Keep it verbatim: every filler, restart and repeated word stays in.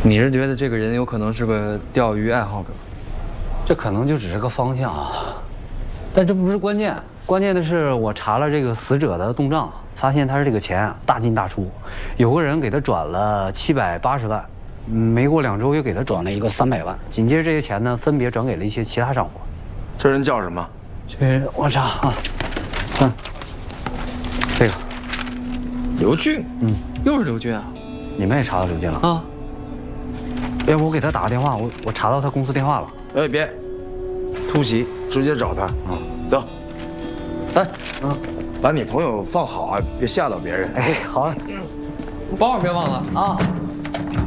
你是觉得这个人有可能是个钓鱼爱好者？ 这可能就只是个方向啊，但这不是关键，关键的是我查了这个死者的动账，发现他是这个钱啊大进大出，有个人给他转了七百八十万，没过两周又给他转了一个三百万，紧接着这些钱呢分别转给了一些其他账户。 这人叫什么？ 这我查啊，嗯，这个刘俊， 嗯， 又是刘俊啊？ 你们也查到刘俊了啊？要不我给他打个电话，我我查到他公司电话了。 哎，别，突袭，直接找他。 嗯， 走。哎，嗯，把你朋友放好啊，别吓到别人。 哎，好了， 包别忘了啊。